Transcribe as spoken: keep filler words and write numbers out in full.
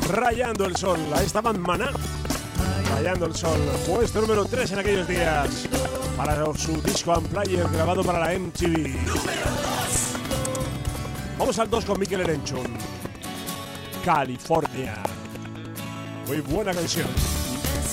Rayando el Sol. Ahí estaban Maná. Rayando el Sol. Puesto número tres en aquellos días. Para su disco Unplugged grabado para la M T V. Vamos al dos con Mikel Erenchun. California. Muy buena canción.